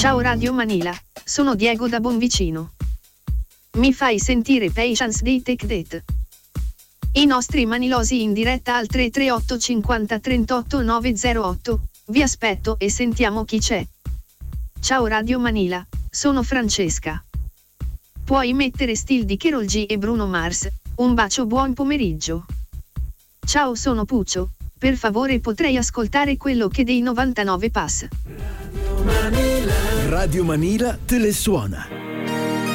Ciao Radio Manila, sono Diego da Bonvicino. Mi fai sentire Patience dei Take That? I nostri manilosi in diretta al 338 50 38 908, vi aspetto e sentiamo chi c'è. Ciao Radio Manila, sono Francesca. Puoi mettere Still di Karol G e Bruno Mars, un bacio, buon pomeriggio. Ciao, sono Puccio, per favore potrei ascoltare quello che dei 99 Pass. Radio Manila te le suona.